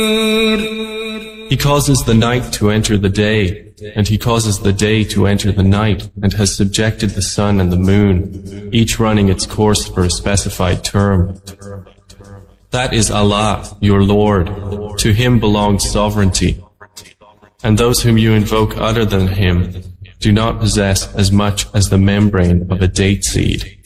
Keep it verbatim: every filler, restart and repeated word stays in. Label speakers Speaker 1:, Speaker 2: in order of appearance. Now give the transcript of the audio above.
Speaker 1: He causes the night to enter the day, and He causes the day to enter the night, and has subjected the sun and the moon, each running its course for a specified term. That is Allah, your Lord. To Him belongs sovereignty. And those whom you invoke other than Him do not possess as much as the membrane of a date seed.